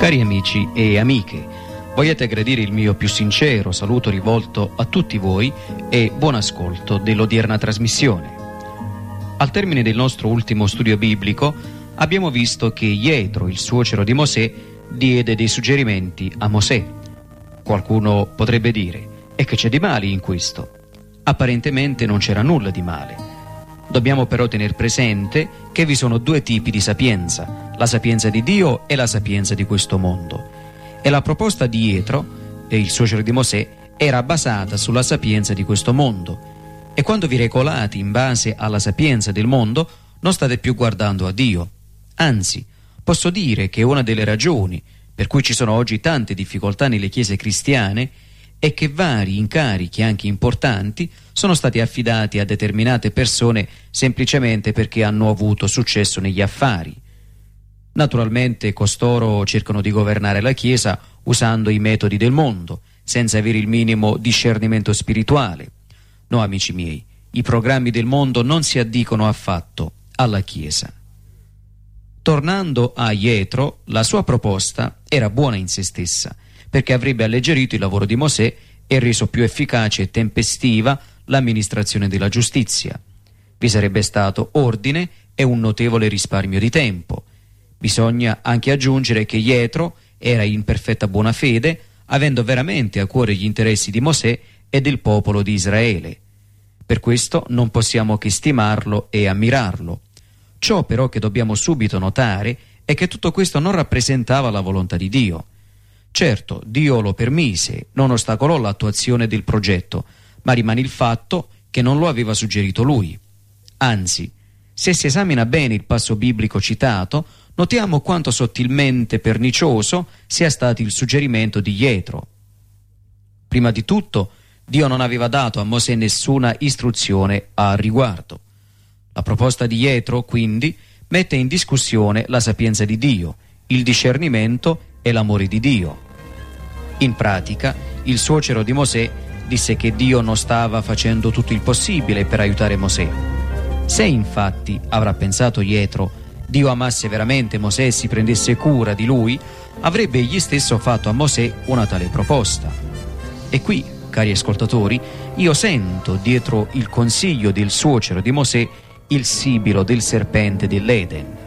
Cari amici e amiche, vogliate gradire il mio più sincero saluto rivolto a tutti voi e buon ascolto dell'odierna trasmissione. Al termine del nostro ultimo studio biblico abbiamo visto che Jetro, il suocero di Mosè, diede dei suggerimenti a Mosè. Qualcuno potrebbe dire: e che c'è di male in questo? Apparentemente non c'era nulla di male. Dobbiamo però tenere presente che vi sono due tipi di sapienza, la sapienza di Dio e la sapienza di questo mondo. E la proposta di Jetro, il suocero di Mosè, era basata sulla sapienza di questo mondo. E quando vi regolate in base alla sapienza del mondo, non state più guardando a Dio. Anzi, posso dire che una delle ragioni per cui ci sono oggi tante difficoltà nelle chiese cristiane è che vari incarichi, anche importanti, sono stati affidati a determinate persone semplicemente perché hanno avuto successo negli affari. Naturalmente costoro cercano di governare la Chiesa usando i metodi del mondo, senza avere il minimo discernimento spirituale. No, amici miei, i programmi del mondo non si addicono affatto alla Chiesa. Tornando a Jetro, la sua proposta era buona in se stessa, perché avrebbe alleggerito il lavoro di Mosè e reso più efficace e tempestiva l'amministrazione della giustizia. Vi sarebbe stato ordine e un notevole risparmio di tempo. Bisogna anche aggiungere che Jetro era in perfetta buona fede, avendo veramente a cuore gli interessi di Mosè e del popolo di Israele. Per questo non possiamo che stimarlo e ammirarlo. Ciò però che dobbiamo subito notare è che tutto questo non rappresentava la volontà di Dio. Certo, Dio lo permise, non ostacolò l'attuazione del progetto, ma rimane il fatto che non lo aveva suggerito lui. Anzi, se si esamina bene il passo biblico citato, notiamo quanto sottilmente pernicioso sia stato il suggerimento di Jetro. Prima di tutto, Dio non aveva dato a Mosè nessuna istruzione a riguardo. La proposta di Jetro, quindi, mette in discussione la sapienza di Dio, il discernimento e l'amore di Dio. In pratica, il suocero di Mosè disse che Dio non stava facendo tutto il possibile per aiutare Mosè. Se infatti, avrà pensato Jetro, Dio amasse veramente Mosè e si prendesse cura di lui, avrebbe egli stesso fatto a Mosè una tale proposta. E qui, cari ascoltatori, io sento dietro il consiglio del suocero di Mosè il sibilo del serpente dell'Eden.